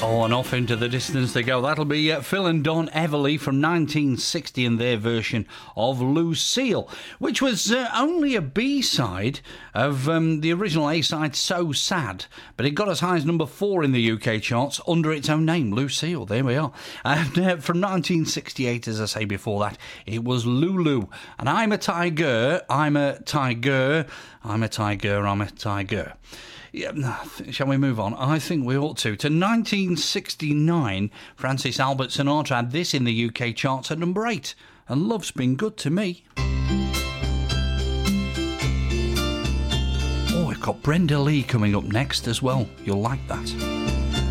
Oh, and off into the distance they go. That'll be Phil and Don Everly from 1960 and their version of Lucille, which was only a B-side of the original A-side So Sad, but it got as high as number 4 in the UK charts under its own name, Lucille. There we are. And from 1968, as I say before that, it was Lulu. And I'm a tiger, I'm a tiger, I'm a tiger, I'm a tiger. Yeah, shall we move on? I think we ought to. To 1969, Francis Albert Sinatra had this in the UK charts at number 8. And Love's Been Good to Me. Oh, we've got Brenda Lee coming up next as well. You'll like that.